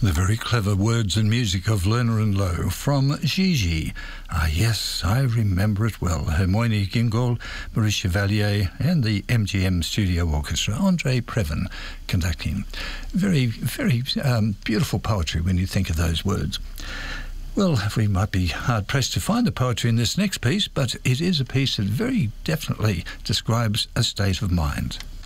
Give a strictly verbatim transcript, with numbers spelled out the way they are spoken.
The very clever words and music of Lerner and Loewe from Gigi. Ah, yes, I remember it well. Hermione Gingold, Maurice Chevalier, and the M G M Studio Orchestra. Andre Previn conducting. Very, very um, beautiful poetry when you think of those words. Well, we might be hard-pressed to find the poetry in this next piece, but it is a piece that very definitely describes a state of mind.